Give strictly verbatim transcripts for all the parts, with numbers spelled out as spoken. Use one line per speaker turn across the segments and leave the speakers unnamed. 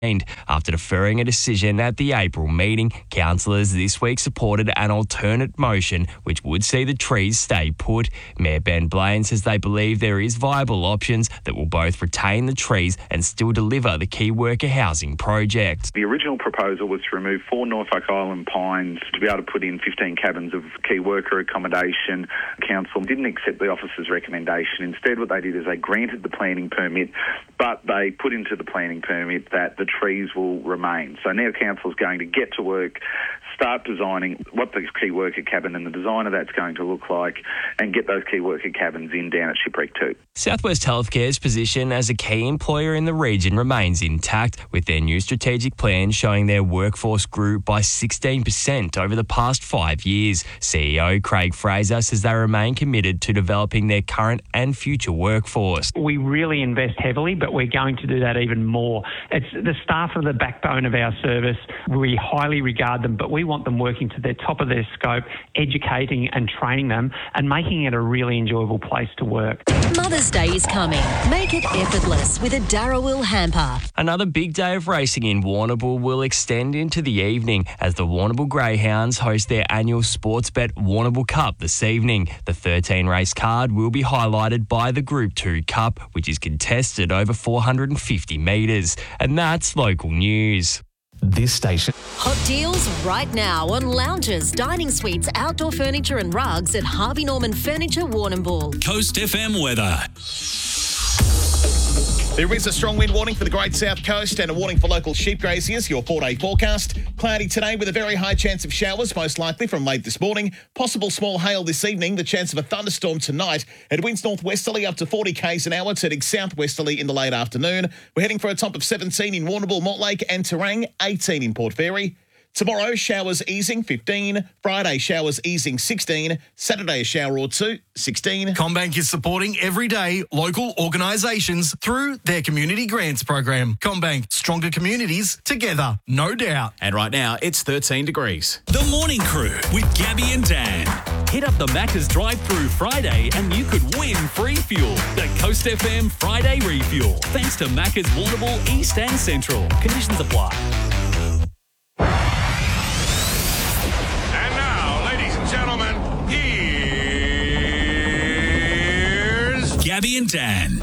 After deferring a decision at the April meeting, councillors this week supported an alternate motion which would see the trees stay put. Mayor Ben Blaine says they believe there is viable options that will both retain the trees and still deliver the key worker housing project.
The original proposal was to remove four Norfolk Island pines to be able to put in fifteen cabins of key worker accommodation. Council didn't accept the officer's recommendation. Instead, what they did is they granted the planning permit, but they put into the planning permit that the trees will remain. So now Council's going to get to work, start designing what the key worker cabin and the design of that's going to look like, and get those key worker cabins in down at Shipwreck two.
Southwest Healthcare's position as a key employer in the region remains intact, with their new strategic plan showing their workforce grew by sixteen percent over the past five years. C E O Craig Fraser says they remain committed to developing their current and future workforce.
We really invest heavily, but we're going to do that even more. It's the staff are the backbone of our service. We highly regard them, but we want them working to the top of their scope, educating and training them and making it a really enjoyable place to work.
Mother's Day is coming. Make it effortless with a Darrawil hamper.
Another big day of racing in Warrnambool will extend into the evening as the Warrnambool Greyhounds host their annual Sportsbet Warrnambool Cup this evening. The thirteen race card will be highlighted by the Group two Cup, which is contested over four hundred fifty metres. And that's local news.
This station.
Hot deals right now on lounges, dining suites, outdoor furniture and rugs at Harvey Norman Furniture Warrnambool.
Coast F M weather.
There is a strong wind warning for the Great South Coast and a warning for local sheep graziers. Your four-day forecast. Cloudy today with a very high chance of showers, most likely from late this morning. Possible small hail this evening. The chance of a thunderstorm tonight. It winds northwesterly up to forty k's an hour, turning southwesterly in the late afternoon. We're heading for a top of seventeen in Warrnambool, Mortlake and Terang, eighteen in Port Fairy. Tomorrow, showers easing, fifteen. Friday, showers easing, sixteen. Saturday, a shower or two, sixteen.
CommBank is supporting everyday local organisations through their community grants program. CommBank, stronger communities together, no doubt.
And right now, it's thirteen degrees.
The Morning Crew with Gabby and Dan. Hit up the Macca's drive-through Friday and you could win free fuel. The Coast F M Friday Refuel. Thanks to Macca's Warrnambool, East and Central. Conditions apply.
Gentlemen, here's
Gabby and Dan.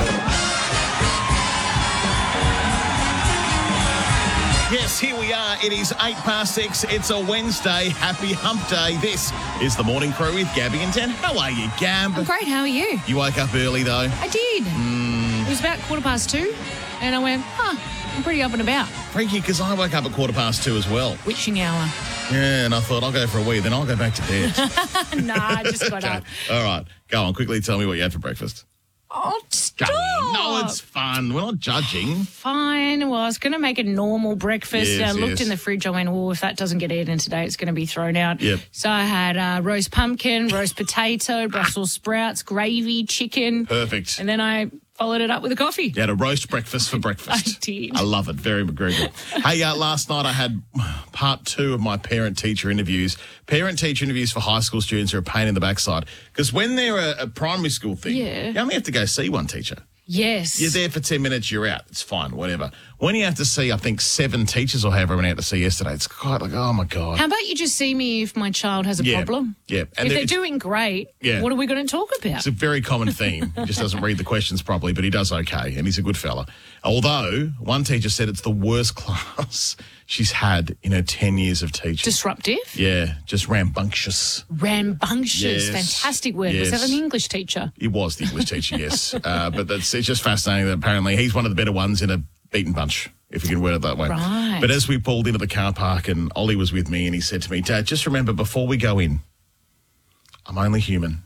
Yes, here we are. It is eight past six. It's a Wednesday. Happy hump day. This is the Morning Crew with Gabby and Dan. How are you, Gab?
I'm great. How are you?
You woke up early, though.
I did.
Mm.
It was about quarter past two, and I went, huh, I'm pretty up and about.
Freaky, because I woke up at quarter past two as well.
Witching hour.
Yeah, and I thought I'll go for a wee, then I'll go back to bed.
Nah, I just got
okay.
up.
All right. Go on, quickly tell me what you had for breakfast.
Oh, stop.
No, it's fun. We're not judging.
Fine. Well, I was going to make a normal breakfast.
Yes,
I looked
yes.
in the fridge. I went, well, if that doesn't get eaten today, it's going to be thrown out.
Yep.
So I had uh, roast pumpkin, roast potato, Brussels sprouts, gravy, chicken.
Perfect.
And then I followed it up with a coffee.
You had a roast breakfast for breakfast.
I did.
I love it. Very, very good. Hey, uh, last night I had part two of my parent-teacher interviews. Parent-teacher interviews for high school students are a pain in the backside because when they're a, a primary school thing,
Yeah.
you only have to go see one teacher.
Yes.
You're there for ten minutes, you're out. It's fine, whatever. When you have to see, I think, seven teachers or however many I had to see yesterday, it's quite like, oh, my God.
How about you just see me if my child has a
Yeah,
problem?
yeah. And
if
there-
they're doing great,
Yeah.
what are we going to talk about?
It's a very common theme. He just doesn't read the questions properly, but he does okay, and he's a good fella. Although, one teacher said it's the worst class she's had in her ten years of teaching.
Disruptive?
Yeah, just rambunctious.
Rambunctious.
Yes.
Fantastic word. Was
Yes.
that an English teacher?
He was the English teacher, yes. Uh, but that's it's just fascinating that apparently he's one of the better ones in a beaten bunch, if you can word it that way.
Right.
But as we pulled into the car park and Ollie was with me and he said to me, Dad, just remember before we go in, I'm only human.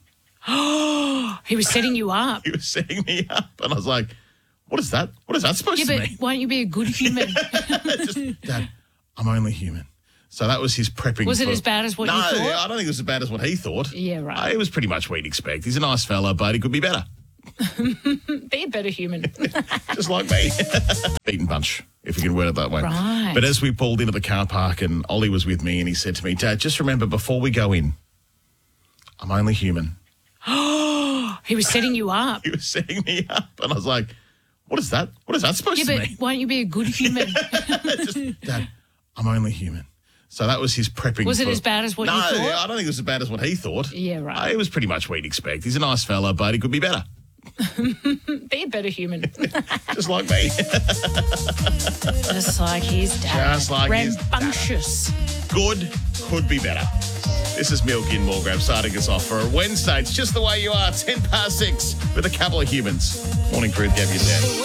He was setting you up.
He was setting me up. And I was like, what is that? What is that supposed
Yeah,
to
but
mean?
why don't you be a good human?
Just, Dad, I'm only human. So that was his prepping.
Was it
for-
as bad as what
no,
you thought?
I don't think it was as bad as what he thought.
Yeah, right.
Uh, it was pretty much what he'd expect. He's a nice fella, but he could be better.
Be a better human.
Just like me. Beaten bunch, if you can word it that way.
Right.
But as we pulled into the car park and Ollie was with me and he said to me, Dad, just remember before we go in, I'm only human.
He was setting you up.
He was setting me up. And I was like, What is that? What is that supposed
Yeah,
to
but
mean?
why don't you be a good human?
Just, Dad, I'm only human. So that was his prepping.
Was it
for-
as bad as what
no,
you thought?
I don't think it was as bad as what he thought.
Yeah, right.
Uh, it was pretty much what he'd expect. He's a nice fella, but he could be better.
Be a better human.
Just like me.
Just like his dad.
Just like his dad.
Rambunctious.
Good could be better. This is Milk in Morgrave starting us off for a Wednesday. It's just the way you are. ten past six with a couple of humans. Morning crew, Gabby and Dan.